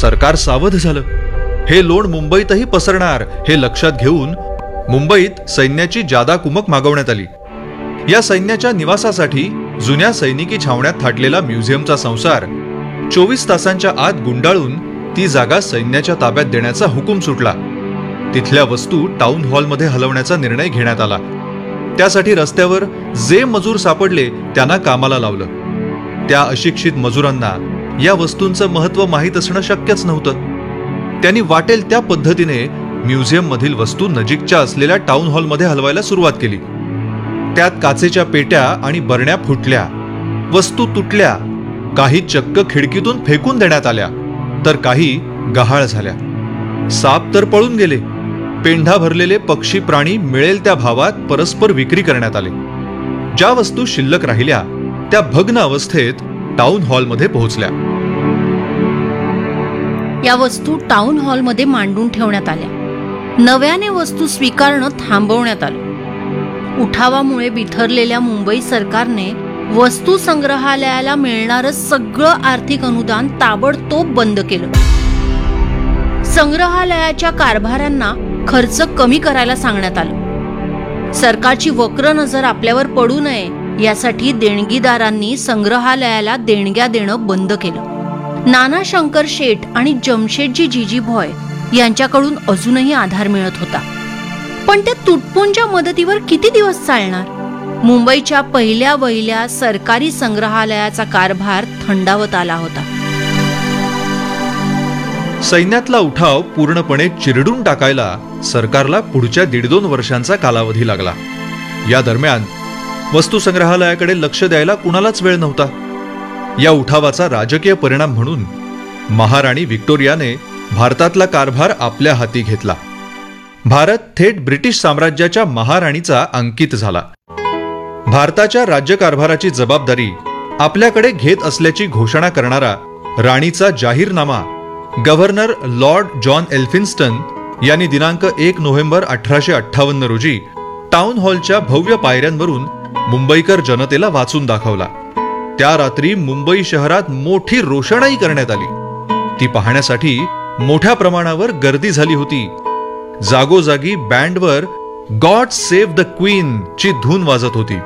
सरकार सावध झालं. हे लोण मुंबईतही पसरणार हे लक्षात घेऊन मुंबईत सैन्याची जादा कुमक मागवण्यात आली. या सैन्याच्या निवासासाठी जुन्या सैनिकी छावण्यात थाटलेला म्युझियमचा संसार 24 तासांच्या आत गुंडाळून ती जागा सैन्याच्या ताब्यात देण्याचा हुकूम सुटला. तिथल्या वस्तू टाउन हॉलमध्ये हलवण्याचा निर्णय घेण्यात आला. त्यासाठी रस्त्यावर जे मजूर सापडले त्यांना कामाला लावलं. त्या अशिक्षित मजुरांना या वस्तूंचं महत्त्व माहीत असणं शक्यच नव्हतं. त्यांनी वाटेल त्या पद्धतीने म्युझियम मधील वस्तू नजीकच्या असलेल्या टाउन हॉलमध्ये हलवायला सुरुवात केली. त्यात काचेच्या पेट्या आणि बरण्या फुटल्या, वस्तू तुटल्या, काही चक्क खिडकीतून फेकून देण्यात आल्या, तर काही गहाळ झाल्या. साप तर पळून गेले. पेंढा भरलेले पक्षी प्राणी मिळेल त्या भावात परस्पर विक्री करण्यात आले. ज्या वस्तू शिल्लक राहिल्या त्या भग्न अवस्थेत टाउन हॉलमध्ये पोहोचल्या. या वस्तू टाउन हॉलमध्ये मांडून ठेवण्यात आल्या. नव्याने वस्तू स्वीकारणं थांबवण्यात आलं. उठावामुळे बिथरलेल्या मुंबई सरकारने वस्तू संग्रहालयाला मिळणारं सगळं आर्थिक अनुदान ताबडतोब बंद केलं. संग्रहालयाच्या कारभाऱ्यांना खर्च कमी करायला सांगण्यात आलं. सरकारची वक्र नजर आपल्यावर पडू नये यासाठी देणगीदारांनी संग्रहालयाला देणग्या देणं बंद केलं. नाना शंकर शेठ आणि जमशेदजी जीजीभॉय यांच्याकडून अजूनही आधार मिळत होता. पण त्या तुटपुंच्या मदतीवर किती दिवस चालणार? मुंबईच्या पहिल्या वहिल्या सरकारी संग्रहालयाचा कारभार थंडावत आला होता. सैन्यातला उठाव पूर्णपणे चिरडून टाकायला सरकारला पुढच्या 1.5-2 वर्षांचा कालावधी लागला. या दरम्यान वस्तू संग्रहालयाकडे लक्ष द्यायला कुणालाच वेळ नव्हता. या उठावाचा राजकीय परिणाम म्हणून महाराणी व्हिक्टोरियाने भारतातला कारभार आपल्या हाती घेतला. भारत थेट ब्रिटिश साम्राज्याच्या महाराणीचा अंकित झाला. भारताच्या राज्यकारभाराची जबाबदारी आपल्याकडे घेत असल्याची घोषणा करणारा राणीचा जाहीरनामा गव्हर्नर लॉर्ड जॉन एल्फिन्स्टन यांनी दिनांक 1 नोव्हेंबर 1858 रोजी टाउन हॉलच्या भव्य पायऱ्यांवरून मुंबईकर जनतेला वाचून दाखवला. त्या रात्री मुंबई शहरात मोठी रोषणाई करण्यात आली. ती पाहण्यासाठी मोठ्या प्रमाणावर गर्दी झाली होती. जागोजागी बँडवर गॉड सेव्ह द क्वीन ची धून वाजत होती.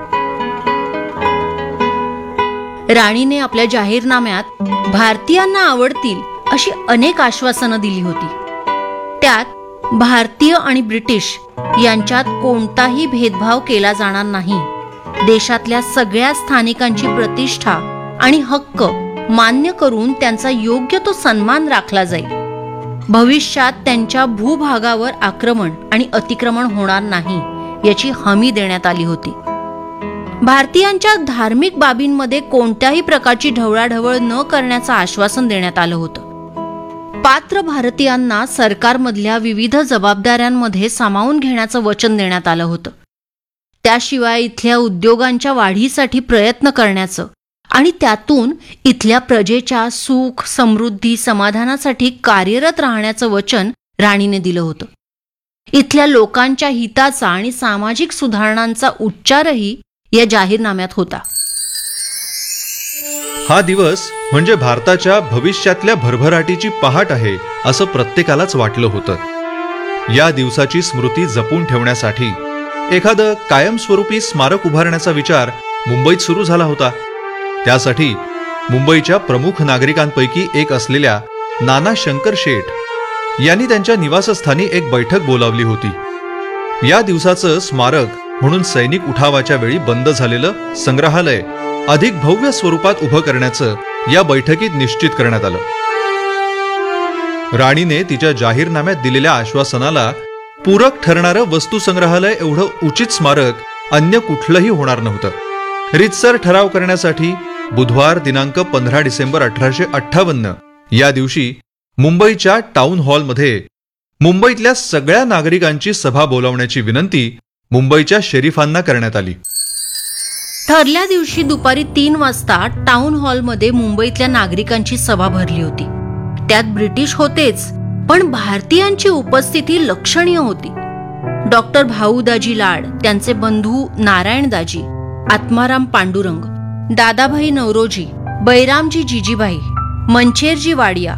राणीने आपल्या जाहीरनाम्यात भारतीयांना आवडतील अशी अनेक आश्वासनं दिली होती. त्यात भारतीय आणि ब्रिटिश यांच्यात कोणताही भेदभाव केला जाणार नाही, देशातल्या सगळ्या स्थानिकांची प्रतिष्ठा आणि हक्क मान्य करून त्यांचा योग्य तो सन्मान राखला जाईल, भविष्यात त्यांच्या भूभागावर आक्रमण आणि अतिक्रमण होणार नाही याची हमी देण्यात आली होती. भारतीयांच्या धार्मिक बाबींमध्ये कोणत्याही प्रकारची ढवळाढवळ न करण्याचं आश्वासन देण्यात आलं होतं. पात्र भारतीयांना सरकारमधल्या विविध जबाबदाऱ्यांमध्ये सामावून घेण्याचं वचन देण्यात आलं होतं. त्याशिवाय इथल्या उद्योगांच्या वाढीसाठी प्रयत्न करण्याचं आणि त्यातून इथल्या प्रजेच्या सुख, समृद्धी, समाधानासाठी कार्यरत राहण्याचं वचन राणीने दिलं होतं. इथल्या लोकांच्या हिताचा आणि सामाजिक सुधारणांचा उच्चारही या जाहीरनाम्यात होता. हा दिवस म्हणजे भारताच्या भविष्यातल्या भरभराटीची पहाट आहे असं प्रत्येकालाच वाटलं होतं. या दिवसाची स्मृती जपून ठेवण्यासाठी एखादं कायमस्वरूपी स्मारक उभारण्याचा विचार मुंबईत सुरू झाला होता. त्यासाठी मुंबईच्या प्रमुख नागरिकांपैकी एक असलेल्या नाना शंकर शेठ यांनी त्यांच्या निवासस्थानी एक बैठक बोलावली होती. या दिवसाचं स्मारक म्हणून सैनिक उठावाच्या वेळी बंद झालेलं संग्रहालय अधिक भव्य स्वरूपात उभं करण्याचं या बैठकीत निश्चित करण्यात आलं. राणीने तिच्या जाहीरनाम्यात दिलेल्या आश्वासनाला पूरक ठरणारं वस्तू संग्रहालय एवढं उचित स्मारक अन्य कुठलंही होणार नव्हतं. रीतसर ठराव करण्यासाठी बुधवार दिनांक 15 डिसेंबर 1858 या दिवशी मुंबईच्या टाउन हॉलमध्ये मुंबईतल्या सगळ्या नागरिकांची सभा बोलावण्याची विनंती मुंबईच्या शेरिफांना करण्यात आली. ठरल्या दिवशी दुपारी 3 वाजता टाउन हॉलमध्ये मुंबईतल्या नागरिकांची सभा भरली होती. त्यात ब्रिटिश होतेच, पण भारतीयांची उपस्थिती लक्षणीय होती. डॉक्टर भाऊदाजी लाड, त्यांचे बंधू नारायणदाजी, आत्माराम पांडुरंग, दादाभाई नवरोजी, बैरामजी जीजीभाई, मंचेरजी वाडिया,